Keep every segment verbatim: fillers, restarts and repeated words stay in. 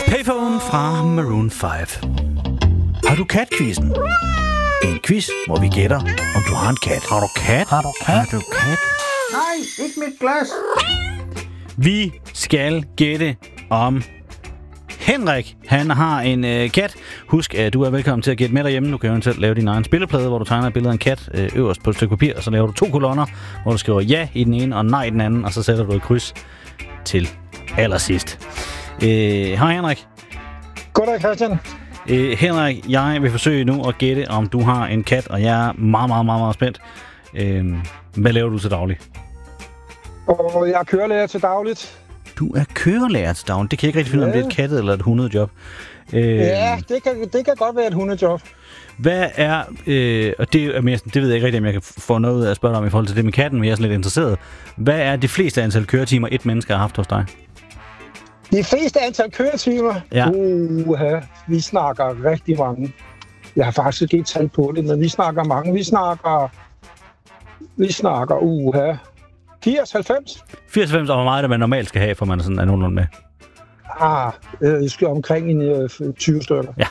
Payphone fra Maroon fem. Har du kat-quizzen? En quiz, hvor vi gætter, om du har en kat. Har du kat? Har du kat? Har du kat? Nej, ikke mit glas. Vi skal gætte om Henrik. Han har en øh, kat. Husk, at du er velkommen til at gætte med derhjemme. Du kan jo selv lave din egen spilleplade, hvor du tegner et billede af en kat øh, øverst på et stykke papir, og så laver du to kolonner, hvor du skriver ja i den ene og nej i den anden, og så sætter du et kryds til allersidst. Øh, hej Henrik. Goddag Christian. Øh, Henrik, jeg vil forsøge nu at gætte, om du har en kat, og jeg er meget, meget, meget, meget spændt. Øh, hvad laver du til daglig? Og jeg er kørelærer til dagligt. Du er kørelærer til daglig. Det kan jeg ikke rigtig finde, ja. Om det er et kattet eller et hundejob. Øh, ja, det kan, det kan godt være et hundejob. Hvad er, øh, og det, er mere, det ved jeg ikke rigtig, om jeg kan få noget ud af at spørge dig om i forhold til det med katten, men jeg er sådan lidt interesseret. Hvad er det fleste antal køretimer, et menneske har haft hos dig? De fleste antal køretimer? Ja. Uha, vi snakker rigtig mange. Jeg har faktisk ikke talt på det, men vi snakker mange. Vi snakker, vi snakker, uha, firs halvfems. firs halvfems, og hvor meget det man normalt skal have, for man er sådan er nogenlunde med? Ah, jeg skal omkring en øh, tyve stykker. Ja.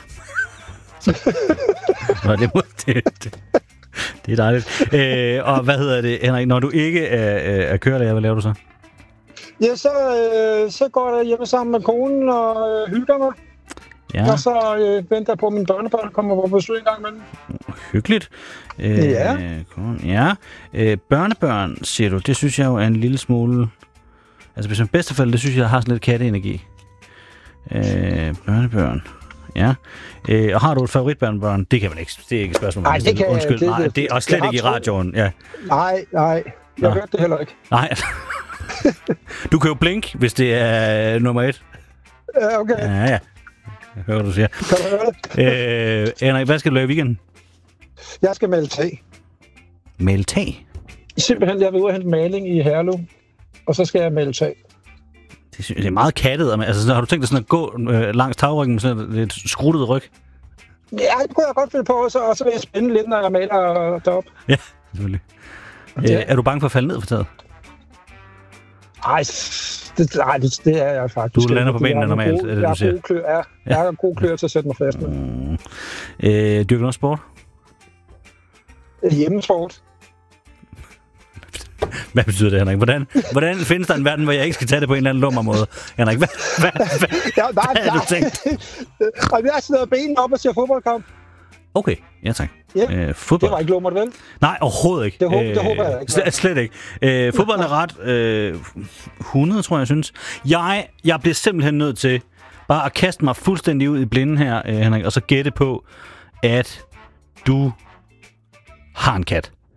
Nå, det, må, det, det, det er dejligt. Øh, og hvad hedder det, Henrik, når du ikke er, er kørelærer, hvad laver du så? Ja, så, øh, så går jeg hjemme sammen med konen og øh, hygger mig. Ja. Og så øh, venter jeg på, at mine børnebørn kommer på besøg en gang imellem. Hyggeligt. Øh, ja. ja. Øh, børnebørn, siger du, det synes jeg jo er en lille smule... Altså, hvis man bedsteforældre, det synes jeg har sådan lidt katteenergi. Øh, børnebørn. Ja. Øh, og har du et favoritbørnebørn? Det kan man ikke. Det er ikke et spørgsmål. Nej, det kan Undskyld. Det, nej, det er også slet ikke i radioen. Ja. Nej, nej. Jeg hørte det heller ikke. Nej. Du kan jo blinke, hvis det er nummer et. Ja, okay. Ja, ja. Jeg hører, hvad du siger. Kan du høre det? Øh, Henrik, hvad skal du lave i weekenden? Jeg skal male tag. Male tag? Simpelthen, jeg vil ud og hente maling i Herlev, og så skal jeg male tag. Det, det er meget kattet. Altså, sådan, har du tænkt dig sådan at gå øh, langs tagryggen med sådan et skruttet ryg? Ja, det kunne jeg godt finde på, og så, og så vil jeg spænde lidt, når jeg maler deroppe. Ja, selvfølgelig. Ja. Øh, er du bange for at falde ned for taget? Ej, det, nej, det, det er jeg faktisk. Du lander på benene normalt, gode, er det, jeg du siger? Gode klør, ja. Jeg har gode klør til at sætte mig fast med. Mm. Øh, dyrker du noget sport? Hjemmesport. Hvad betyder det, Henrik? Hvordan, hvordan findes der en verden, hvor jeg ikke skal tage det på en eller anden lummer måde? Henrik, hvad, hvad, hvad, ja, nej, hvad har du tænkt? Og jeg har siddet benene op og ser fodboldkamp. Okay, ja tak. Ja, øh, fodbold. Det var ikke lummert, vel? Nej, overhovedet ikke. Det, håber, øh, det håber jeg ikke. Slet, slet ikke. Øh, fodbold er ret øh, hundrede, tror jeg, jeg synes. Jeg, jeg bliver simpelthen nødt til bare at kaste mig fuldstændig ud i blinden her, øh, Henrik, og så gætte på, at du har en kat.